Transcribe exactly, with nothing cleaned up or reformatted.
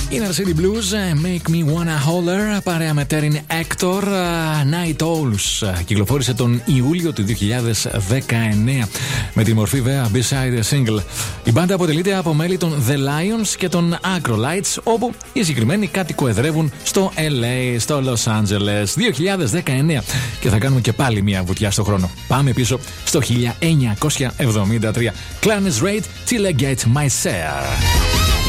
Inner City Blues, Make Me Wanna Holler, παρέα με Terry Hector, Night Owls. Κυκλοφόρησε τον Ιούλιο του δύο χιλιάδες δεκαεννέα με τη μορφή βέβαια B-side single. Η μπάντα αποτελείται από μέλη των The Lions και των Acrolites, όπου οι συγκεκριμένοι κατοικοεδρεύουν στο ελ έι, στο Los Angeles. δύο χιλιάδες δεκαεννέα και θα κάνουμε και πάλι μια βουτιά στο χρόνο. Πάμε πίσω στο χίλια εννιακόσια εβδομήντα τρία. Clarence Rate, Till I Get My Share.